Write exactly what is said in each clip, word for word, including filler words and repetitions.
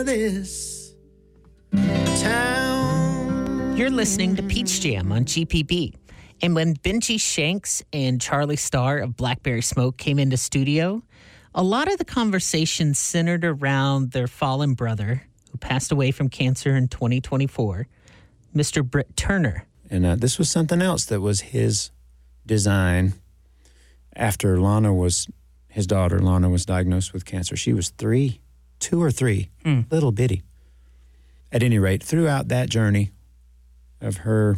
this town. You're listening to Peach Jam on G P B. And when Benji Shanks and Charlie Starr of Blackberry Smoke came into studio, a lot of the conversation centered around their fallen brother, who passed away from cancer in twenty twenty-four, Mister Britt Turner. And uh, this was something else that was his design after Lana was, his daughter, Lana, was diagnosed with cancer. She was three, two or three, Hmm. little bitty. At any rate, throughout that journey of her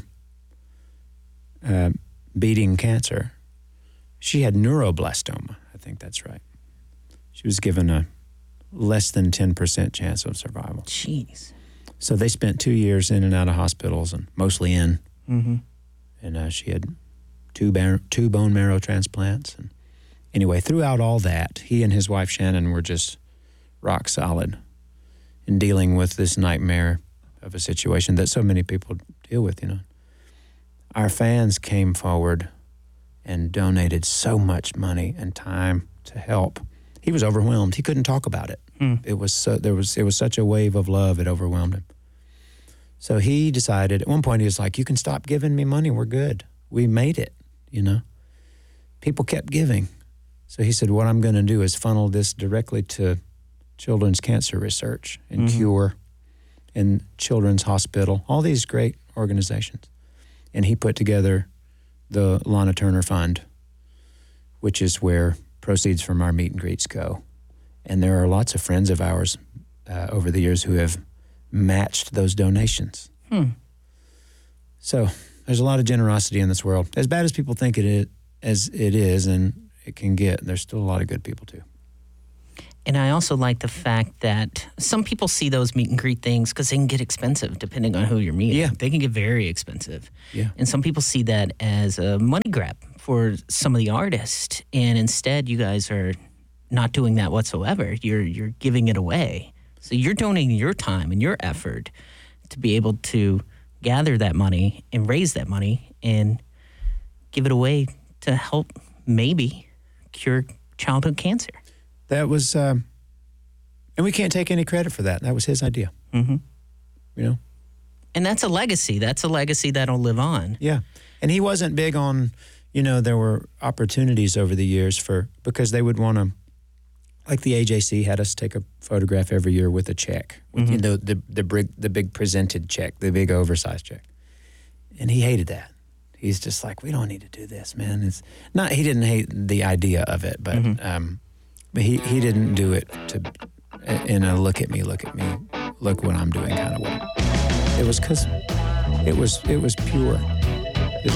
uh, beating cancer, she had neuroblastoma. I think that's right. She was given a less than ten percent chance of survival. Jeez. So they spent two years in and out of hospitals, and mostly in. Mm-hmm. And uh, she had two, bar- two bone marrow transplants. And anyway, throughout all that, he and his wife Shannon were just rock solid in dealing with this nightmare of a situation that so many people deal with, you know. Our fans came forward and donated so much money and time to help. He was overwhelmed. He couldn't talk about it. Hmm. It was so, there was it was such a wave of love, it overwhelmed him. So he decided, at one point he was like, you can stop giving me money, we're good. We made it, you know. People kept giving. So he said, what I'm going to do is funnel this directly to children's cancer research and Mm-hmm. cure and Children's Hospital, all these great organizations. And he put together the Lana Turner Fund, which is where proceeds from our meet and greets go. And there are lots of friends of ours uh, over the years who have matched those donations. Hmm. So there's a lot of generosity in this world. As bad as people think it is, as it is and it can get, there's still a lot of good people too. And I also like the fact that some people see those meet and greet things because they can get expensive depending on who you're meeting. Yeah. They can get very expensive. Yeah. And some people see that as a money grab for some of the artists. And instead, you guys are not doing that whatsoever. You're you're giving it away. So you're donating your time and your effort to be able to gather that money and raise that money and give it away to help maybe cure childhood cancer. That was, um, and we can't take any credit for that. That was his idea. Mm-hmm. You know? And that's a legacy. That's a legacy that'll live on. Yeah. And he wasn't big on, you know, there were opportunities over the years for, because they would want to, like the A J C had us take a photograph every year with a check, with, Mm-hmm. you know, the, the, big, the big presented check, the big oversized check. And he hated that. He's just like, we don't need to do this, man. It's not, he didn't hate the idea of it, but, Mm-hmm. um, but he, he didn't do it to, in a look at me, look at me, look what I'm doing kind of way. It was because it was, it was pure.